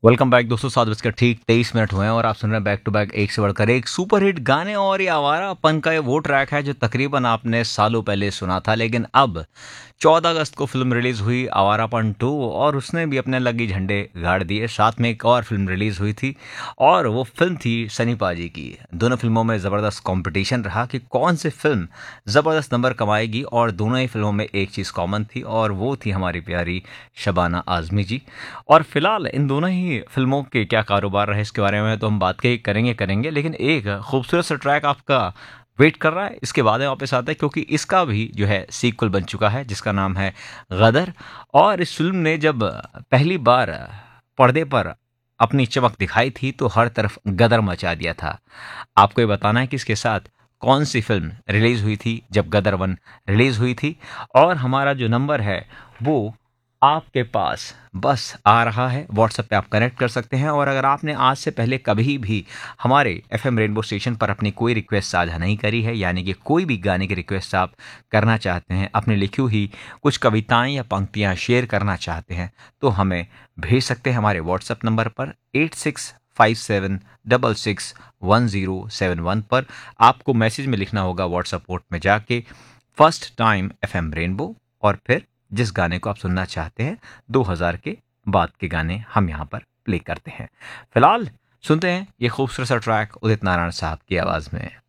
Welcome back दोस्तों। 7:23 हुए हैं और आप सुन रहे हैं बैक टू बैक एक से बढ़कर एक सुपर हिट गाने। और ये आवारापन का ये वो ट्रैक है जो तकरीबन आपने सालों पहले सुना था, लेकिन अब 14 अगस्त को फिल्म रिलीज हुई आवारापन 2 और उसने भी अपने लगी झंडे गाड़ दिए। साथ में एक और फिल्म रिलीज हुई थी और वो फिल्म थी सनी पाजी की। दोनों फिल्मों में ज़बरदस्त कंपटीशन रहा कि कौन सी फिल्म ज़बरदस्त नंबर कमाएगी, और दोनों ही फिल्मों में एक चीज़ कॉमन थी और वो थी हमारी प्यारी शबाना आज़मी जी। और फिलहाल इन दोनों ही फिल्मों के क्या कारोबार रहे इसके बारे में तो हम बात करेंगे, लेकिन एक खूबसूरत सा ट्रैक आपका वेट कर रहा है। इसके बाद में वापस आता है क्योंकि इसका भी जो है सीक्वल बन चुका है जिसका नाम है गदर। और इस फिल्म ने जब पहली बार पर्दे पर अपनी चमक दिखाई थी तो हर तरफ गदर मचा दिया था। आपको ये बताना है कि इसके साथ कौन सी फिल्म रिलीज हुई थी जब गदर 1 रिलीज हुई थी। और हमारा जो नंबर है वो आपके पास बस आ रहा है, व्हाट्सएप पे आप कनेक्ट कर सकते हैं। और अगर आपने आज से पहले कभी भी हमारे एफएम रेनबो स्टेशन पर अपनी कोई रिक्वेस्ट साझा नहीं करी है, यानी कि कोई भी गाने की रिक्वेस्ट आप करना चाहते हैं, अपने लिखी हुई कुछ कविताएं या पंक्तियां शेयर करना चाहते हैं, तो हमें भेज सकते हैं हमारे व्हाट्सएप नंबर पर 8657661071 पर। आपको मैसेज में लिखना होगा व्हाट्सएप पोर्ट में जाके फर्स्ट टाइम एफएम रेनबो, और फिर जिस गाने को आप सुनना चाहते हैं 2000 के बाद के गाने हम यहाँ पर प्ले करते हैं। फिलहाल सुनते हैं ये खूबसूरत सा ट्रैक उदित नारायण साहब की आवाज में।